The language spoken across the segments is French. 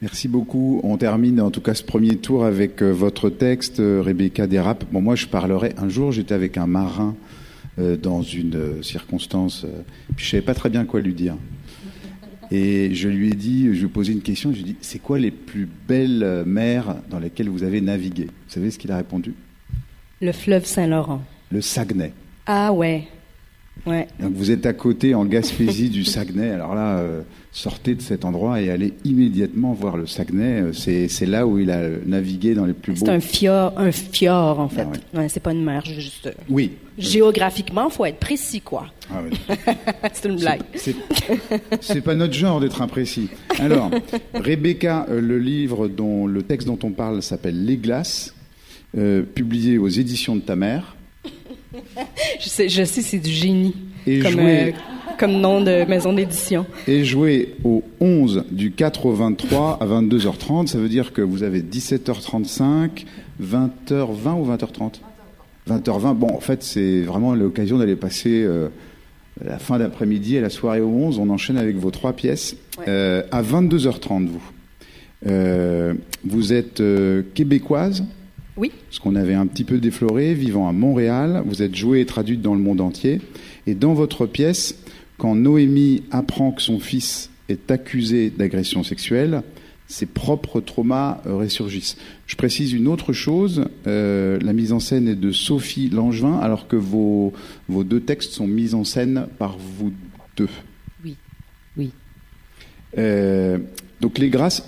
Merci beaucoup. On termine en tout cas ce premier tour avec votre texte, Rebecca Dérape. Bon, moi je parlerai. Un jour, j'étais avec un marin dans une circonstance, puis je savais pas très bien quoi lui dire. Et je lui ai dit, je lui ai posé une question, je lui ai dit, c'est quoi les plus belles mers dans lesquelles vous avez navigué? Vous savez ce qu'il a répondu? Le fleuve Saint-Laurent. Le Saguenay. Ah ouais. Ouais. Donc vous êtes à côté en Gaspésie du Saguenay. Alors là, sortez de cet endroit et allez immédiatement voir le Saguenay. C'est là où il a navigué dans les plus beaux. C'est un fjord en fait. Ah, ouais. Ouais, c'est pas une mer, juste. Oui. Géographiquement, faut être précis, quoi. Ah, oui. C'est une blague. C'est pas notre genre d'être imprécis. Alors, Rebecca, le texte dont on parle s'appelle Les Glaces, publié aux éditions de ta mère. Je sais, c'est du génie Et comme nom de maison d'édition. Et joué au 11 du 4 au 23 à 22h30, ça veut dire que vous avez 17h35, 20h20 ou 20h30 20h20. Bon, en fait, c'est vraiment l'occasion d'aller passer la fin d'après-midi et la soirée au 11. On enchaîne avec vos 3 pièces. Ouais. À 22h30, vous êtes québécoise. Oui. Ce qu'on avait un petit peu défloré, vivant à Montréal. Vous êtes jouée et traduite dans le monde entier. Et dans votre pièce, quand Noémie apprend que son fils est accusé d'agression sexuelle, ses propres traumas ressurgissent. Je précise une autre chose, la mise en scène est de Sophie Langevin, alors que vos 2 textes sont mis en scène par vous 2. Oui. Donc les glaces,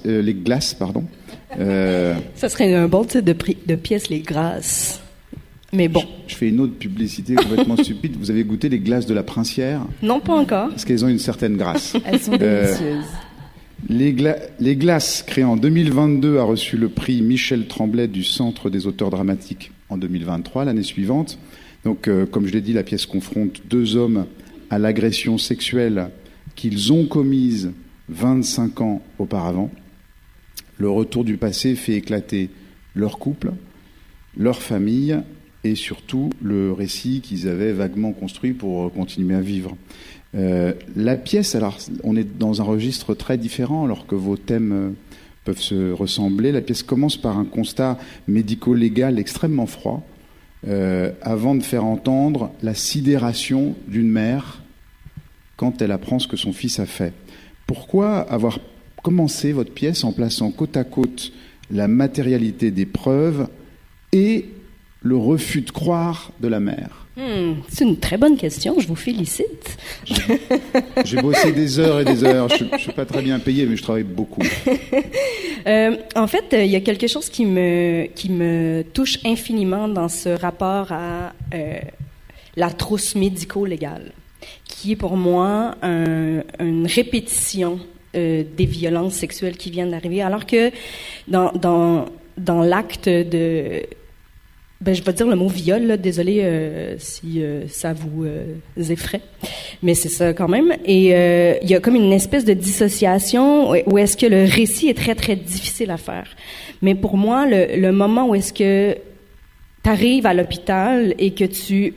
ça serait un bon titre de pièce, Les Glaces. Mais bon. Je fais une autre publicité complètement stupide. Vous avez goûté les glaces de la Princière? Non, pas encore. Parce qu'elles ont une certaine grâce. Elles sont délicieuses. Les Glaces, créées en 2022, a reçu le prix Michel Tremblay du Centre des auteurs dramatiques en 2023, l'année suivante. Donc, comme je l'ai dit, la pièce confronte 2 hommes à l'agression sexuelle qu'ils ont commise 25 ans auparavant. Le retour du passé fait éclater leur couple, leur famille et surtout le récit qu'ils avaient vaguement construit pour continuer à vivre. La pièce, alors on est dans un registre très différent alors que vos thèmes peuvent se ressembler. La pièce commence par un constat médico-légal extrêmement froid avant de faire entendre la sidération d'une mère quand elle apprend ce que son fils a fait. Pourquoi avoir commencé votre pièce en plaçant côte à côte la matérialité des preuves et le refus de croire de la mère? C'est une très bonne question, je vous félicite. J'ai bossé des heures et des heures, je ne suis pas très bien payé, mais je travaille beaucoup. En fait, il y a quelque chose qui me touche infiniment dans ce rapport à la trousse médico-légale, qui est pour moi une répétition des violences sexuelles qui viennent d'arriver, alors que dans l'acte de... je vais dire le mot viol, là, désolé si ça vous effraie, mais c'est ça quand même. Et il y a comme une espèce de dissociation où est-ce que le récit est très, très difficile à faire. Mais pour moi, le moment où est-ce que tu arrives à l'hôpital et que tu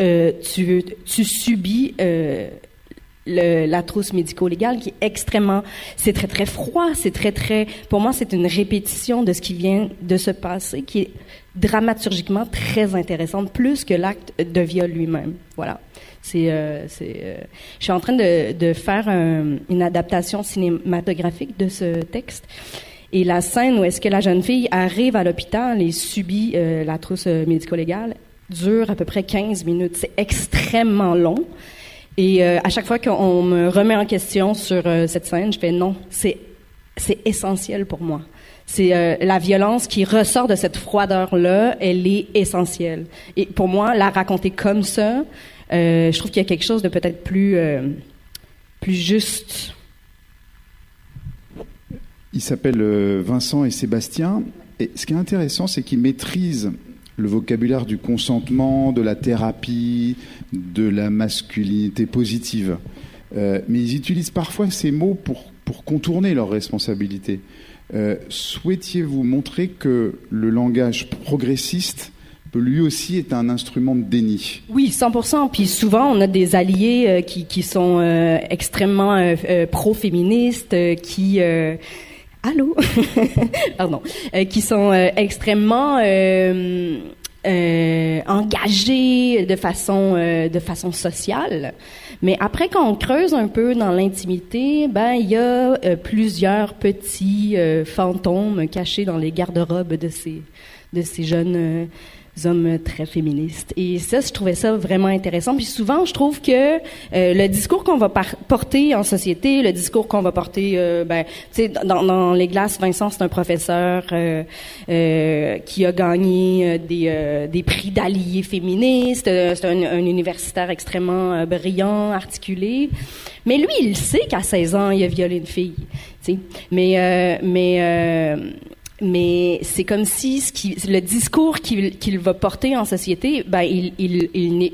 subis la trousse médico-légale qui est extrêmement... C'est très, très froid, c'est très, très... Pour moi, c'est une répétition de ce qui vient de se passer, qui est dramaturgiquement très intéressante, plus que l'acte de viol lui-même. Voilà. Je suis en train de faire une adaptation cinématographique de ce texte. Et la scène où est-ce que la jeune fille arrive à l'hôpital et subit la trousse médico-légale dure à peu près 15 minutes. C'est extrêmement long. Et à chaque fois qu'on me remet en question sur cette scène, je fais non, c'est essentiel pour moi. C'est la violence qui ressort de cette froideur-là, elle est essentielle. Et pour moi, la raconter comme ça, je trouve qu'il y a quelque chose de peut-être plus juste. Il s'appelle Vincent et Sébastien. Et ce qui est intéressant, c'est qu'ils maîtrisent le vocabulaire du consentement, de la thérapie, de la masculinité positive. Mais ils utilisent parfois ces mots pour contourner leurs responsabilités. Souhaitiez-vous montrer que le langage progressiste peut lui aussi être un instrument de déni? Oui, 100%. Puis souvent, on a des alliés qui sont extrêmement pro-féministes, qui Allô? Pardon. Qui sont extrêmement engagés de façon sociale. Mais après, quand on creuse un peu dans l'intimité, ben il y a plusieurs petits fantômes cachés dans les garde-robes de ces jeunes hommes très féministes. Et ça, je trouvais ça vraiment intéressant. Puis souvent, je trouve que le discours qu'on va porter en société, le discours qu'on va porter, tu sais, dans les glaces, Vincent, c'est un professeur qui a gagné des prix d'alliés féministes. C'est un universitaire extrêmement brillant, articulé. Mais lui, il sait qu'à 16 ans, il a violé une fille. Tu sais. Mais c'est comme si le discours qu'il va porter en société, ben il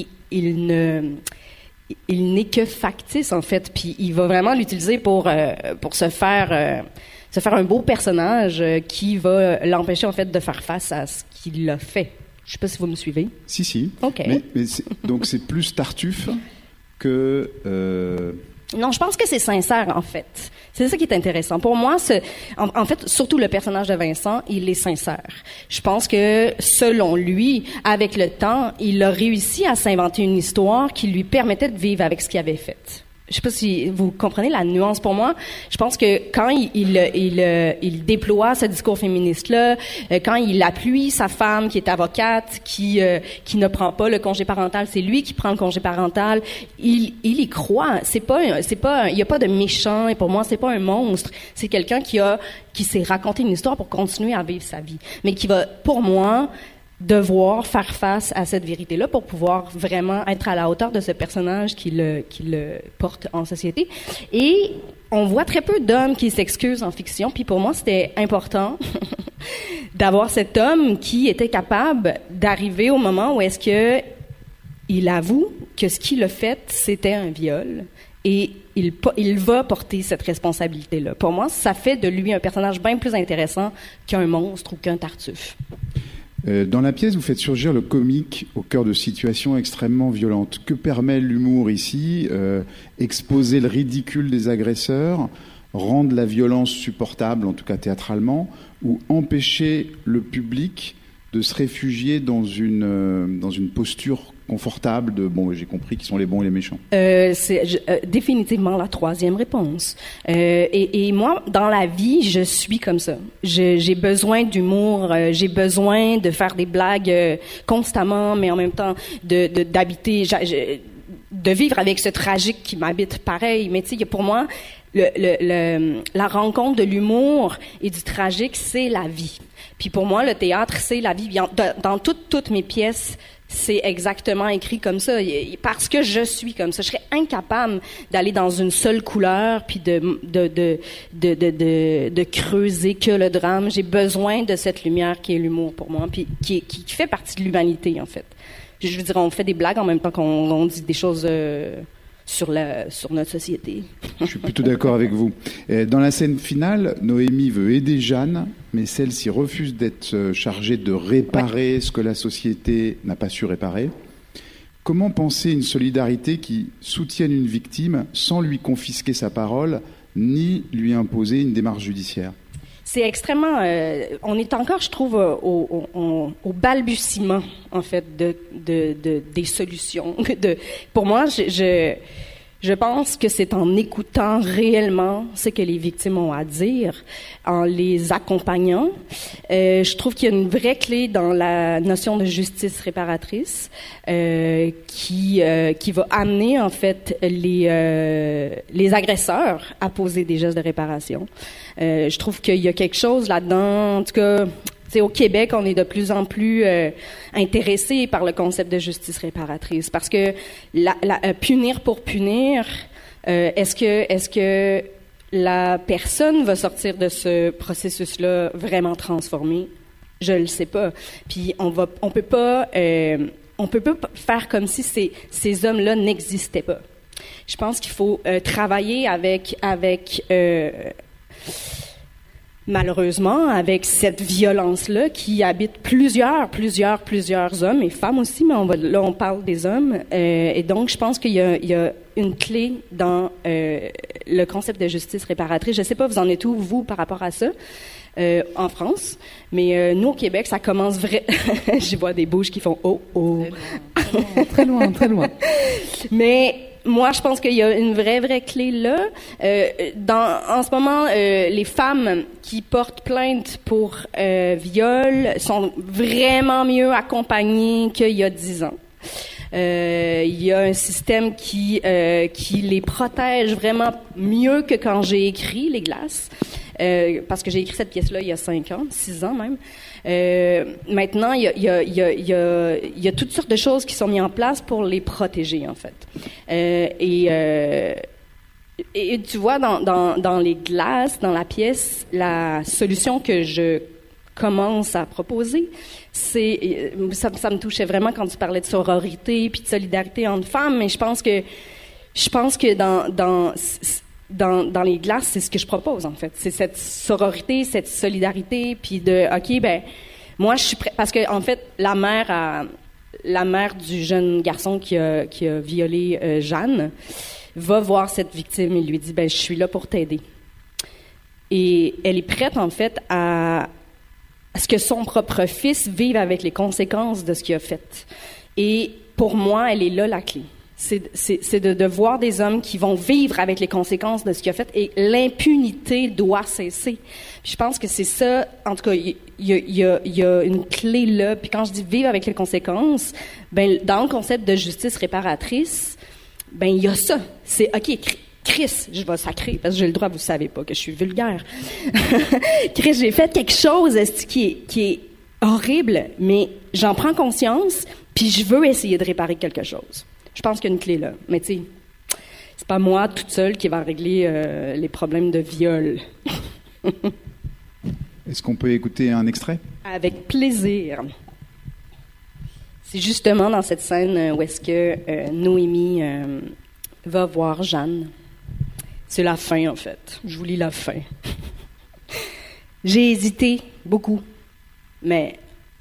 n'est que factice en fait, puis il va vraiment l'utiliser pour se faire un beau personnage qui va l'empêcher en fait de faire face à ce qu'il a fait. Je sais pas si vous me suivez. Si. Ok. Mais donc c'est plus Tartuffe que. Non, je pense que c'est sincère, en fait. C'est ça qui est intéressant. Pour moi, en fait, surtout le personnage de Vincent, il est sincère. Je pense que, selon lui, avec le temps, il a réussi à s'inventer une histoire qui lui permettait de vivre avec ce qu'il avait fait. Je sais pas si vous comprenez la nuance. Pour moi, je pense que quand il déploie ce discours féministe-là, quand il appuie sa femme qui est avocate, qui ne prend pas le congé parental, c'est lui qui prend le congé parental. Il y croit. Il y a pas de méchant. Et pour moi, c'est pas un monstre. C'est quelqu'un qui s'est raconté une histoire pour continuer à vivre sa vie, mais qui va, pour moi, devoir faire face à cette vérité-là pour pouvoir vraiment être à la hauteur de ce personnage qui le porte en société. Et on voit très peu d'hommes qui s'excusent en fiction, puis pour moi, c'était important d'avoir cet homme qui était capable d'arriver au moment où est-ce que il avoue que ce qu'il a fait, c'était un viol. Et il va porter cette responsabilité-là. Pour moi, ça fait de lui un personnage bien plus intéressant qu'un monstre ou qu'un Tartuffe. Dans la pièce, vous faites surgir le comique au cœur de situations extrêmement violentes. Que permet l'humour ici ? Exposer le ridicule des agresseurs, rendre la violence supportable, en tout cas théâtralement, ou empêcher le public de se réfugier dans une posture confortable de bon, j'ai compris qui sont les bons et les méchants. C'est définitivement la troisième réponse. Et moi, dans la vie, je suis comme ça. J'ai besoin d'humour, j'ai besoin de faire des blagues constamment, mais en même temps d'habiter, de vivre avec ce tragique qui m'habite pareil. Mais tu sais, pour moi, la rencontre de l'humour et du tragique, c'est la vie. Puis pour moi, le théâtre, c'est la vie. Dans toutes mes pièces, c'est exactement écrit comme ça. Parce que je suis comme ça. Je serais incapable d'aller dans une seule couleur puis de creuser que le drame. J'ai besoin de cette lumière qui est l'humour pour moi, puis qui fait partie de l'humanité, en fait. Je veux dire, on fait des blagues en même temps qu'on dit des choses sur notre société. Je suis plutôt d'accord avec vous. Dans la scène finale, Noémie veut aider Jeanne, mais celle-ci refuse d'être chargée de réparer ce que la société n'a pas su réparer. Comment penser une solidarité qui soutienne une victime sans lui confisquer sa parole, ni lui imposer une démarche judiciaire ? C'est extrêmement... on est encore, je trouve, au balbutiement, en fait, des solutions. Pour moi, je pense que c'est en écoutant réellement ce que les victimes ont à dire, en les accompagnant. Je trouve qu'il y a une vraie clé dans la notion de justice réparatrice qui va amener en fait les agresseurs à poser des gestes de réparation. Je trouve qu'il y a quelque chose là-dedans, en tout cas. Au Québec, on est de plus en plus intéressé par le concept de justice réparatrice parce que punir pour punir, est-ce que la personne va sortir de ce processus-là vraiment transformée? Je le sais pas. Puis on peut pas faire comme si ces hommes-là n'existaient pas. Je pense qu'il faut travailler avec malheureusement, avec cette violence-là qui habite plusieurs hommes et femmes aussi, mais là, on parle des hommes. Et donc, je pense qu'il y a une clé dans le concept de justice réparatrice. Je ne sais pas, vous en êtes où, vous, par rapport à ça, en France, mais nous, au Québec, ça commence vrai. Je vois des bouches qui font « oh, oh ». Très loin, très loin. Mais... moi, je pense qu'il y a une vraie clé là. En ce moment, les femmes qui portent plainte pour viol sont vraiment mieux accompagnées qu'il y a 10 ans. Il y a un système qui les protège vraiment mieux que quand j'ai écrit Les Glaces. Parce que j'ai écrit cette pièce-là il y a 5 ans, 6 ans même. Maintenant, il y a toutes sortes de choses qui sont mises en place pour les protéger, en fait. Et tu vois, dans Les Glaces, dans la pièce, la solution que je commence à proposer, c'est ça me touchait vraiment quand tu parlais de sororité puis de solidarité entre femmes, mais je pense que dans Les Glaces, c'est ce que je propose, en fait. C'est cette sororité, cette solidarité, puis OK, moi, je suis prête. Parce que, en fait, la mère du jeune garçon qui a violé Jeanne va voir cette victime et lui dit, je suis là pour t'aider. Et elle est prête, en fait, à ce que son propre fils vive avec les conséquences de ce qu'il a fait. Et pour moi, elle est là la clé. C'est de voir des hommes qui vont vivre avec les conséquences de ce qu'il a fait et l'impunité doit cesser. Puis je pense que c'est ça, en tout cas, il y a une clé là. Puis quand je dis vivre avec les conséquences, dans le concept de justice réparatrice, il y a ça. C'est OK, Chris, je vais sacrer, parce que j'ai le droit, vous savez pas que je suis vulgaire. Chris, j'ai fait quelque chose qui est horrible, mais j'en prends conscience, puis je veux essayer de réparer quelque chose. Je pense qu'il y a une clé là. Mais tu sais, c'est pas moi toute seule qui va régler les problèmes de viol. Est-ce qu'on peut écouter un extrait? Avec plaisir. C'est justement dans cette scène où est-ce que Noémie va voir Jeanne. C'est la fin, en fait. Je vous lis la fin. J'ai hésité beaucoup, mais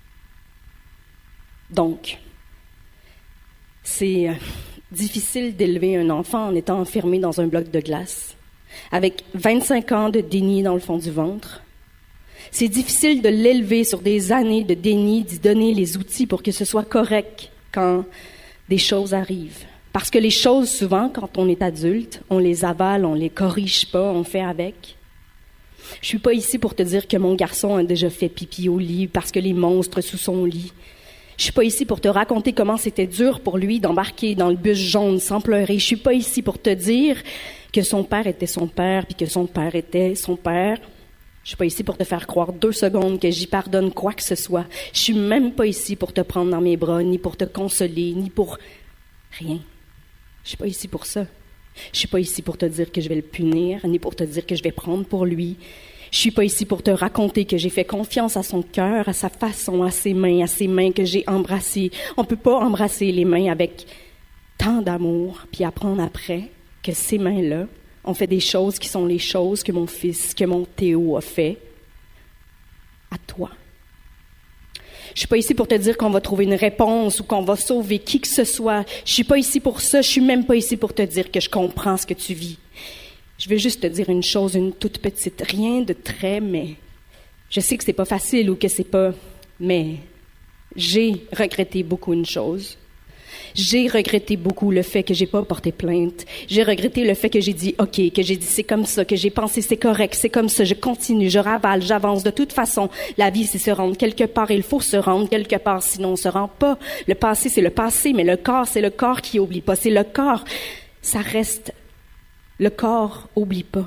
donc... c'est difficile d'élever un enfant en étant enfermé dans un bloc de glace, avec 25 ans de déni dans le fond du ventre. C'est difficile de l'élever sur des années de déni, d'y donner les outils pour que ce soit correct quand des choses arrivent. Parce que les choses, souvent, quand on est adulte, on les avale, on les corrige pas, on fait avec. Je suis pas ici pour te dire que mon garçon a déjà fait pipi au lit parce que les monstres sous son lit. Je suis pas ici pour te raconter comment c'était dur pour lui d'embarquer dans le bus jaune sans pleurer. Je suis pas ici pour te dire que son père était son père puis que son père était son père. Je suis pas ici pour te faire croire 2 secondes que j'y pardonne quoi que ce soit. Je suis même pas ici pour te prendre dans mes bras, ni pour te consoler, ni pour rien. Je suis pas ici pour ça. Je suis pas ici pour te dire que je vais le punir, ni pour te dire que je vais prendre pour lui. Je suis pas ici pour te raconter que j'ai fait confiance à son cœur, à sa façon, à ses mains que j'ai embrassées. On peut pas embrasser les mains avec tant d'amour, puis apprendre après que ces mains-là ont fait des choses qui sont les choses que mon fils, que mon Théo a fait à toi. Je suis pas ici pour te dire qu'on va trouver une réponse ou qu'on va sauver qui que ce soit. Je suis pas ici pour ça. Je suis même pas ici pour te dire que je comprends ce que tu vis. Je veux juste te dire une chose, une toute petite, rien de très, mais je sais que c'est pas facile ou que c'est pas, mais j'ai regretté beaucoup une chose. J'ai regretté beaucoup le fait que j'ai pas porté plainte. J'ai regretté le fait que j'ai dit OK, que j'ai dit c'est comme ça, que j'ai pensé c'est correct, c'est comme ça, je continue, je ravale, j'avance. De toute façon, la vie c'est se rendre quelque part et il faut se rendre quelque part, sinon on se rend pas. Le passé c'est le passé, mais le corps c'est le corps qui oublie pas. C'est le corps, ça reste. Le corps oublie pas.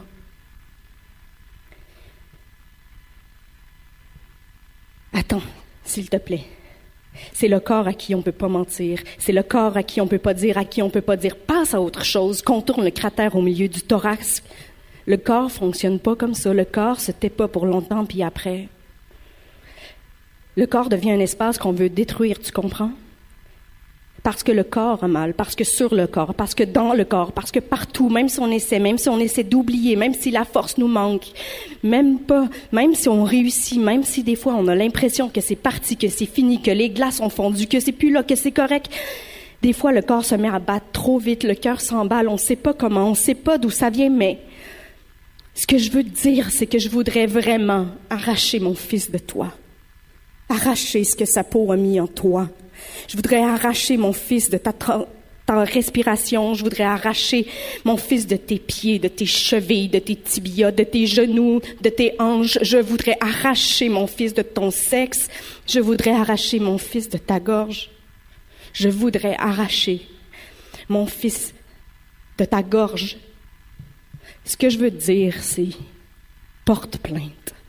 Attends, s'il te plaît. C'est le corps à qui on peut pas mentir. C'est le corps à qui on peut pas dire, passe à autre chose, contourne le cratère au milieu du thorax. Le corps fonctionne pas comme ça. Le corps se tait pas pour longtemps, puis après. Le corps devient un espace qu'on veut détruire, tu comprends? Parce que le corps a mal, parce que sur le corps, parce que dans le corps, parce que partout, même si on essaie d'oublier, même si la force nous manque, même si on réussit, même si des fois on a l'impression que c'est parti, que c'est fini, que les glaces ont fondu, que c'est plus là, que c'est correct. Des fois, le corps se met à battre trop vite, le cœur s'emballe, on ne sait pas comment, on ne sait pas d'où ça vient, mais ce que je veux te dire, c'est que je voudrais vraiment arracher mon fils de toi. Arracher ce que sa peau a mis en toi. Je voudrais arracher mon fils de ta respiration. Je voudrais arracher mon fils de tes pieds, de tes chevilles, de tes tibias, de tes genoux, de tes hanches. Je voudrais arracher mon fils de ton sexe. Je voudrais arracher mon fils de ta gorge. Je voudrais arracher mon fils de ta gorge. Ce que je veux te dire, c'est porte plainte.